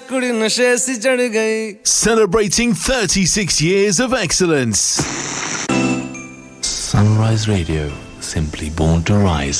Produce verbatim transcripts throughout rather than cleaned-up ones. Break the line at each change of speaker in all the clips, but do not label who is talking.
कुड़ी नशे सी चढ़ गई.
Celebrating thirty-six years of excellence.
Sunrise Radio, simply born to rise.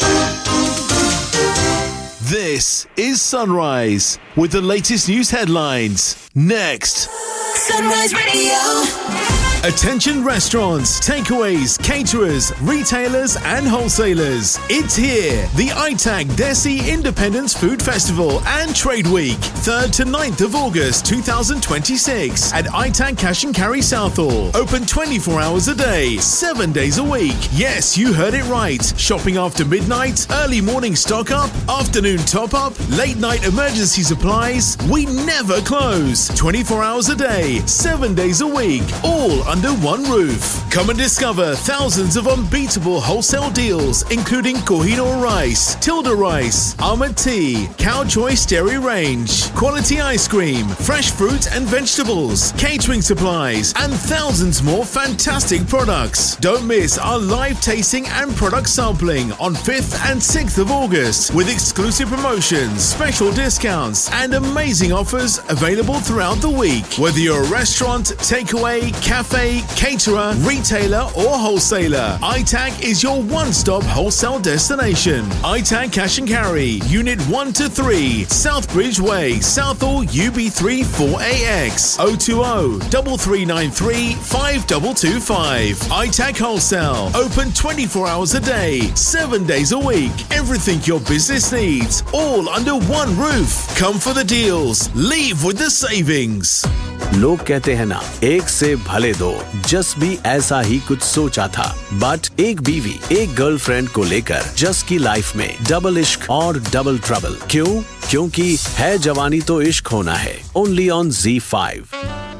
This is Sunrise with the latest news headlines. Next.
Sunrise Radio.
Attention restaurants, takeaways, caterers, retailers and wholesalers. It's here. The I T A C Desi Independence Food Festival and Trade Week. third to ninth of August twenty twenty-six at I T A C Cash and Carry Southall. Open twenty-four hours a day, seven days a week. Yes, you heard it right. Shopping after midnight, early morning stock up, afternoon top up, late night emergency supplies. We never close. twenty-four hours a day, seven days a week. All under one roof. Come and discover thousands of unbeatable wholesale deals, including Kohinoor rice, Tilda rice, Ahmed tea, Cow Choice dairy range, quality ice cream, fresh fruit and vegetables, catering supplies, and thousands more fantastic products. Don't miss our live tasting and product sampling on fifth and sixth of August with exclusive promotions, special discounts, and amazing offers available throughout the week. Whether you're a restaurant, takeaway, cafe, caterer, retailer or wholesaler, I T A C is your one-stop wholesale destination. I T A C Cash and Carry, Unit one to three, Southbridge Way, Southall U B three four A X, oh two oh, three three nine three, five two two five. I T A C Wholesale, open twenty-four hours a day, seven days a week. Everything your business needs, all under one roof. Come for the deals, leave with the savings.
लोग कहते हैं ना, एक से भले दो. जस भी ऐसा ही कुछ सोचा था, बट एक बीवी एक गर्लफ्रेंड को लेकर जस की लाइफ में डबल इश्क और डबल ट्रबल. क्यों? क्योंकि है जवानी तो इश्क होना है. Only on Zee five.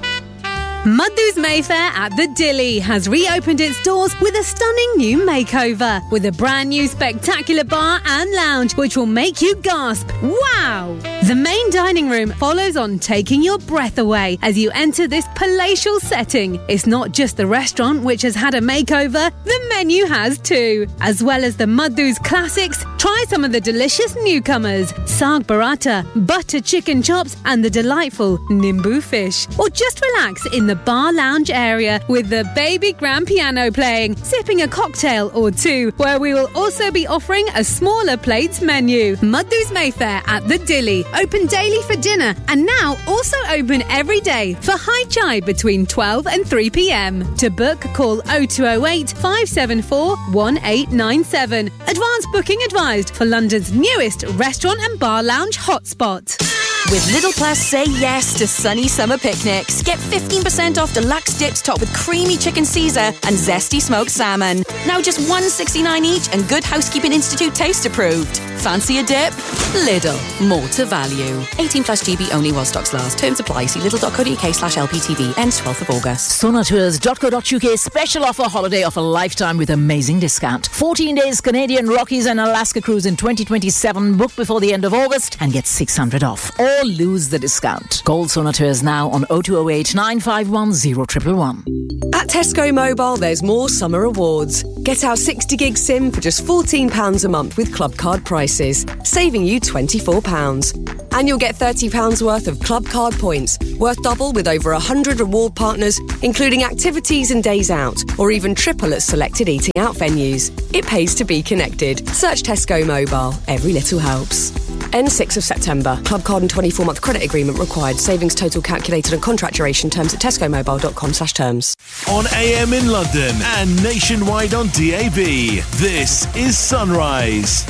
Madhu's Mayfair at the Dilly has reopened its doors with a stunning new makeover with a brand new spectacular bar and lounge which will make you gasp. Wow! The main dining room follows on, taking your breath away as you enter this palatial setting. It's not just the restaurant which has had a makeover, the menu has too. As well as the Madhu's classics, try some of the delicious newcomers, Saag Paratha, butter chicken chops and the delightful Nimbu fish. Or just relax in the bar lounge area with the baby grand piano playing, sipping a cocktail or two, where we will also be offering a smaller plates menu. Madhu's Mayfair at the Dilly, open daily for dinner and now also open every day for high chai between twelve and three p.m. To book, call oh two oh eight, five seven four, one eight nine seven. Advance booking advised for London's newest restaurant and bar lounge hotspot.
With Lidl Plus, say yes to sunny summer picnics. Get fifteen percent off deluxe dips topped with creamy chicken Caesar and zesty smoked salmon. Now just one pound sixty-nine each and Good Housekeeping Institute taste approved. Fancy a dip? Lidl. More to value. eighteen plus G B only while stocks last. Terms apply. See lidl.co.uk slash LPTV. Ends twelfth of August.
Sonatours dot co dot uk special offer holiday of a lifetime with amazing discount. fourteen days Canadian Rockies and Alaska cruise in twenty twenty-seven. Book before the end of August and get six hundred off. Or lose the discount. Call Sonatours now on oh two oh eight, nine five one, oh one one one.
At Tesco Mobile, there's more summer rewards. Get our sixty gig SIM for just fourteen pounds a month with Club Card prices, saving you twenty-four pounds. And you'll get thirty pounds worth of Club Card points, worth double with over one hundred reward partners, including activities and days out, or even triple at selected eating out venues. It pays to be connected. Search Tesco Mobile. Every little helps. End sixth of September. Club Card and twenty-four month credit agreement required. Savings total calculated and contract duration terms at tescomobile.com slash terms.
On A M in London and nationwide on D A B, this is Sunrise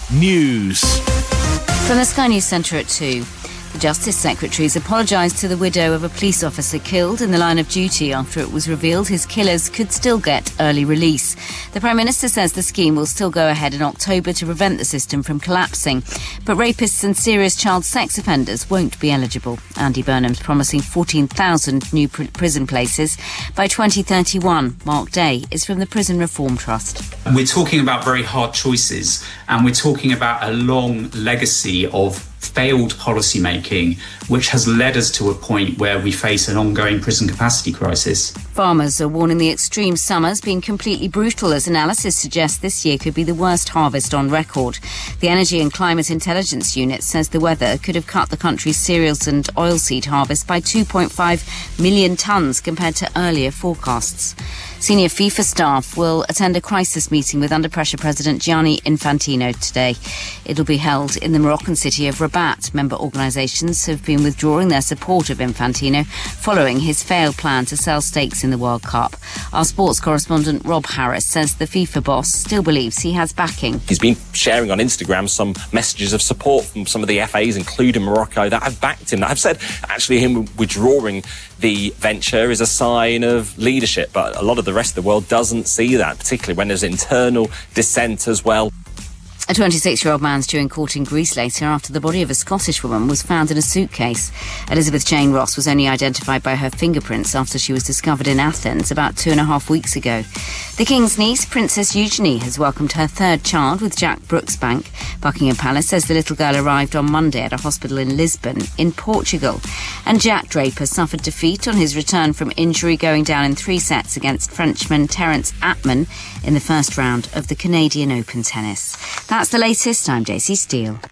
News.
From the Sky News Centre at two. The Justice Secretary has apologised to the widow of a police officer killed in the line of duty after it was revealed his killers could still get early release. The Prime Minister says the scheme will still go ahead in October to prevent the system from collapsing. But rapists and serious child sex offenders won't be eligible. Andy Burnham's promising fourteen thousand new pr- prison places by twenty thirty-one. Mark Day is from the Prison Reform Trust.
We're talking about very hard choices, and we're talking about a long legacy of failed policy making which has led us to a point where we face an ongoing prison capacity crisis.
Farmers are warning the extreme summer's been completely brutal, as analysis suggests this year could be the worst harvest on record. The Energy and Climate Intelligence Unit says the weather could have cut the country's cereals and oilseed harvest by two point five million tonnes compared to earlier forecasts. Senior FIFA staff will attend a crisis meeting with under-pressure President Gianni Infantino today. It'll be held in the Moroccan city of Rabat. Member organisations have been withdrawing their support of Infantino following his failed plan to sell stakes in the World Cup. Our sports correspondent Rob Harris says the FIFA boss still believes he has backing.
He's been sharing on Instagram some messages of support from some of the F As, including Morocco, that have backed him, that have said actually him withdrawing the venture is a sign of leadership. But a lot of the rest of the world doesn't see that, particularly when there's internal dissent as well.
A twenty-six-year-old man's due in court in Greece later after the body of a Scottish woman was found in a suitcase. Elizabeth Jane Ross was only identified by her fingerprints after she was discovered in Athens about two and a half weeks ago. The King's niece, Princess Eugenie, has welcomed her third child with Jack Brooksbank. Buckingham Palace says the little girl arrived on Monday at a hospital in Lisbon, in Portugal. And Jack Draper suffered defeat on his return from injury, going down in three sets against Frenchman Terence Atman in the first round of the Canadian Open tennis. That's the latest. I'm Daisy Steele.